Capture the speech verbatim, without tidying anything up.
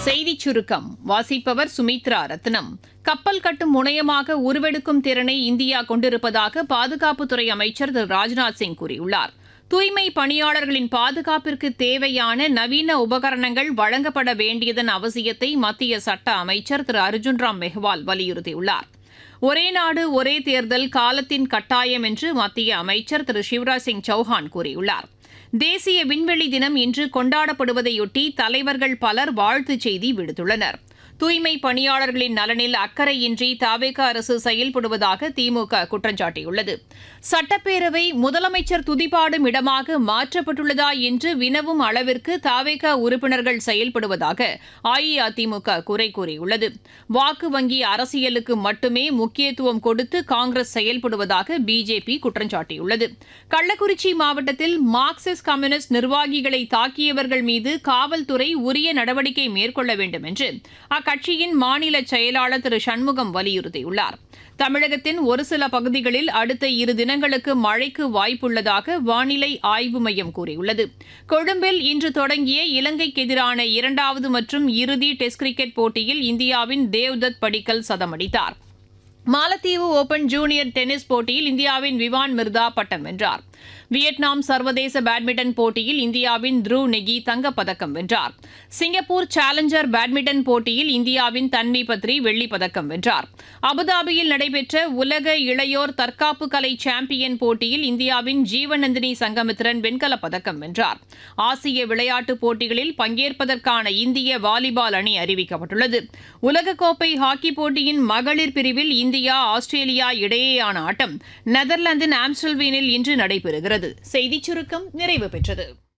செய்திச் சுருக்கம் வாசிப்பவர் சுமித்ரா ரத்னம். கப்பல் கட்டும் முனையமாக உருவெடுக்கும் திறனை இந்தியா கொண்டிருப்பதாக பாதுகாப்புத்துறை அமைச்சர் திரு ராஜ்நாத் சிங் கூறியுள்ளார். தூய்மை பணியாளர்களின் பாதுகாப்பிற்கு தேவையான நவீன உபகரணங்கள் வழங்கப்பட வேண்டியதன் அவசியத்தை மத்திய சட்ட அமைச்சர் திரு அர்ஜுன் ராம் மெஹ்வால் வலியுறுத்தியுள்ளார். ஒரே நாடு ஒரே தேர்தல் காலத்தின் கட்டாயம் என்று மத்திய அமைச்சர் திரு சிவராஜ் சிங் சௌஹான் கூறியுள்ளார். தேசிய விண்வெளி தினம் இன்று கொண்டாடப்படுவதையொட்டி தலைவர்கள் பலர் வாழ்த்துச் செய்தி விடுத்துள்ளனர். தூய்மை பணியாளர்களின் நலனில் அக்கறையின்றி தவேக அரசு செயல்படுவதாக திமுக குற்றம் சாட்டியுள்ளது. சட்டப்பேரவை முதலமைச்சர் துதிபாடும் இடமாக மாற்றப்பட்டுள்ளதா என்று வினவும் அளவிற்கு தவேக உறுப்பினர்கள் செயல்படுவதாக அஇஅதிமுக குறை கூறியுள்ளது. வாக்கு வங்கி அரசியலுக்கு மட்டுமே முக்கியத்துவம் கொடுத்து காங்கிரஸ் செயல்படுவதாக பிஜேபி குற்றம் சாட்டியுள்ளது. கள்ளக்குறிச்சி மாவட்டத்தில் மார்க்சிஸ்ட் கம்யூனிஸ்ட் நிர்வாகிகளை தாக்கியவர்கள் மீது காவல்துறை உரிய நடவடிக்கை மேற்கொள்ள வேண்டும் என்று அக்கட்சியின் மாநில செயலாளர் திரு சண்முகம் வலியுறுத்தியுள்ளார். தமிழகத்தின் ஒரு சில பகுதிகளில் அடுத்த இரு தினங்களுக்கு மழைக்கு வாய்ப்புள்ளதாக வானிலை ஆய்வு மையம் கூறியுள்ளது. கொழும்பில் இன்று தொடங்கிய இலங்கைக்கு எதிரான இரண்டாவது மற்றும் இறுதி டெஸ்ட் கிரிக்கெட் போட்டியில் இந்தியாவின் தேவ்தத் படிக்கல் சதமடித்தார். மாலத்தீவு ஓபன் ஜூனியர் டென்னிஸ் போட்டியில் இந்தியாவின் விவான் மிர்தா பட்டம் வென்றார். வியட்நாம் சர்வதேச பேட்மிண்டன் போட்டியில் இந்தியாவின் த்ருவ் நெகி தங்கப்பதக்கம் வென்றார். சிங்கப்பூர் சேலஞ்சர் பேட்மிண்டன் போட்டியில் இந்தியாவின் தன்வி பத்ரி வெள்ளிப் பதக்கம் வென்றார். அபுதாபியில் நடைபெற்ற உலக இளையோர் தற்காப்பு கலை சாம்பியன் போட்டியில் இந்தியாவின் ஜீவநந்தினி சங்கமித்ரன் வெண்கலப் பதக்கம் வென்றார். ஆசிய விளையாட்டுப் போட்டிகளில் பங்கேற்பதற்கான இந்திய வாலிபால் அணி அறிவிக்கப்பட்டுள்ளது. உலகக்கோப்பை ஹாக்கி போட்டியின் மகளிர் பிரிவில் இந்தியா ஆஸ்திரேலியா இடையேயான ஆட்டம் நெதர்லாந்தின் ஆம்ஸ்டல்வீனில் இன்று நடைபெறுகிறது. செய்திச் சுருக்கம் நிறைவு பெற்றது.